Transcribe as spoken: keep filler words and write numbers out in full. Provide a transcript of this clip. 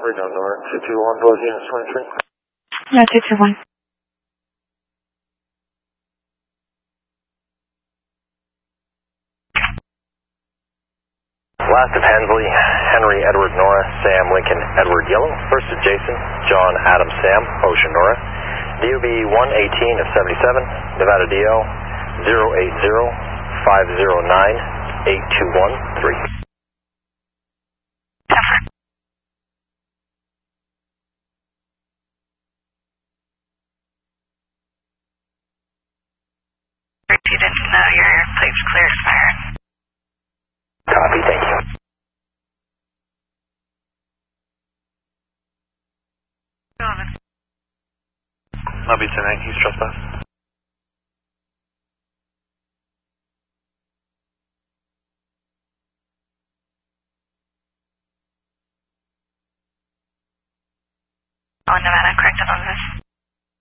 Reno North, two two one, Buzz Unit twenty-three. Yeah, two two one. Last of Hensley, Henry Edward Nora, Sam Lincoln Edward Yellow. First is Jason, John Adam Sam, Ocean Nora. D O B one eighteen of seventy-seven, Nevada D L zero eight zero five zero nine eight two one three. You didn't know your plate's clear, sir. Copy, thank you. Lobby ten eight, East Trespass. On Nevada, corrected on this.